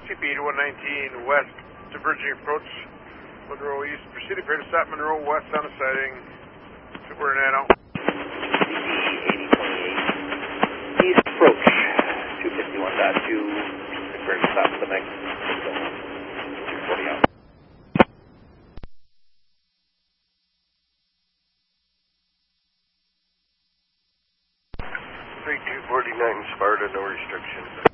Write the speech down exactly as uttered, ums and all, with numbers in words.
C P eighty-one nineteen west, diverging approach, Monroe East. Proceeding clear to stop Monroe West on a sighting. Super Nano. C P eighty twenty-eight East approach, two fifty-one point two, clear to stop the next two forty out. three two forty-nine Sparta, no restrictions.